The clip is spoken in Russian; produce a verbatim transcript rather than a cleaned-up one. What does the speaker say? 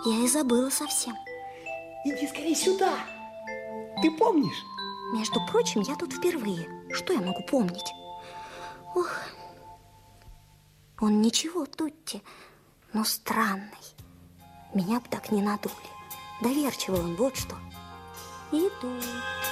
Я и забыла совсем. Иди скорее сюда. Ты помнишь? Между прочим, я тут впервые. Что я могу помнить? Ох, он ничего, Тутти, но странный. Меня бы так не надули. Доверчивый он, вот что. Иду.